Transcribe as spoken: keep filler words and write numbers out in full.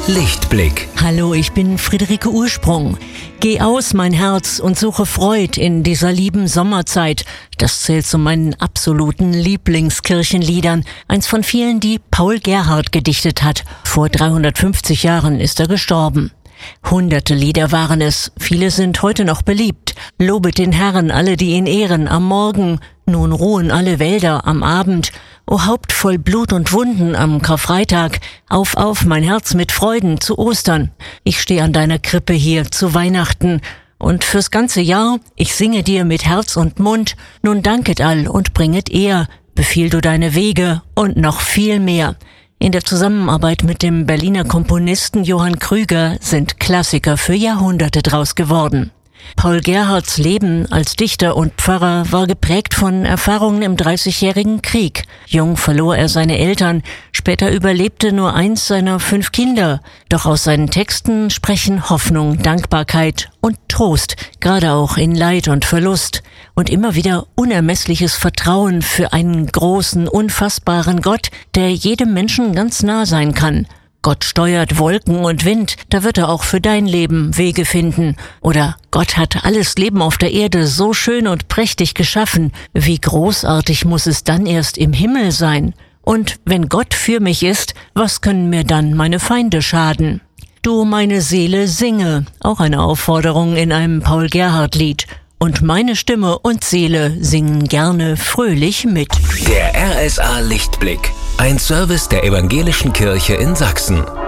Lichtblick. Hallo, ich bin Friederike Ursprung. Geh aus, mein Herz, und suche Freud in dieser lieben Sommerzeit. Das zählt zu meinen absoluten Lieblingskirchenliedern. Eins von vielen, die Paul Gerhardt gedichtet hat. Vor dreihundertfünfzig Jahren ist er gestorben. Hunderte Lieder waren es, viele sind heute noch beliebt. Lobet den Herrn, alle, die ihn ehren, am Morgen. Nun ruhen alle Wälder am Abend. O Haupt voll Blut und Wunden am Karfreitag, auf, auf, mein Herz mit Freuden zu Ostern. Ich steh an deiner Krippe hier zu Weihnachten. Und fürs ganze Jahr, ich singe dir mit Herz und Mund. Nun danket all und bringet Ehr, befiehl du deine Wege und noch viel mehr. In der Zusammenarbeit mit dem Berliner Komponisten Johann Krüger sind Klassiker für Jahrhunderte draus geworden. Paul Gerhardts Leben als Dichter und Pfarrer war geprägt von Erfahrungen im Dreißigjährigen Krieg. Jung verlor er seine Eltern, später überlebte nur eins seiner fünf Kinder. Doch aus seinen Texten sprechen Hoffnung, Dankbarkeit und Trost, gerade auch in Leid und Verlust. Und immer wieder unermessliches Vertrauen für einen großen, unfassbaren Gott, der jedem Menschen ganz nah sein kann. Gott steuert Wolken und Wind, da wird er auch für dein Leben Wege finden. Oder Gott hat alles Leben auf der Erde so schön und prächtig geschaffen. Wie großartig muss es dann erst im Himmel sein? Und wenn Gott für mich ist, was können mir dann meine Feinde schaden? Du, meine Seele, singe, auch eine Aufforderung in einem Paul Gerhardt-Lied. Und meine Stimme und Seele singen gerne fröhlich mit. Der R S A Lichtblick. Ein Service der Evangelischen Kirche in Sachsen.